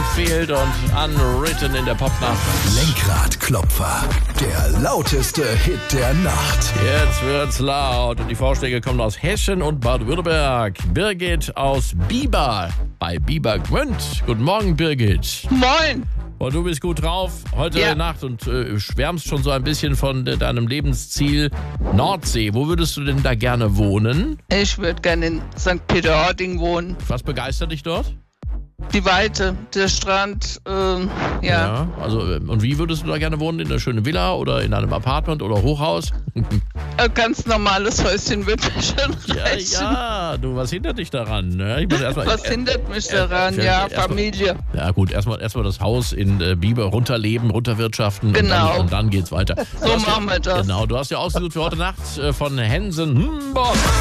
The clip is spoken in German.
fehlt und Unwritten in der Popnacht. Lenkradklopfer, der lauteste Hit der Nacht. Jetzt wird's laut und die Vorschläge kommen aus Hessen und Baden-Württemberg. Birgit aus Bieber bei Bieber Gmünd. Guten Morgen, Birgit. Moin. Und du bist gut drauf heute Nacht und schwärmst schon so ein bisschen von deinem Lebensziel Nordsee. Wo würdest du denn da gerne wohnen? Ich würde gerne in St. Peter-Ording wohnen. Was begeistert dich dort? Die Weite, der Strand, ja. Also, und wie würdest du da gerne wohnen? In einer schönen Villa oder in einem Apartment oder Hochhaus? Ein ganz normales Häuschen wird mir schon reichen. Ja, du, was hindert dich daran? Ne? Ich meine, Was hindert mich daran? Familie. Ja gut, erstmal das Haus in Bieber runterleben, runterwirtschaften Genau. und dann geht's weiter. So machen wir das. Genau, du hast ja ausgesucht für heute Nacht von Hensen.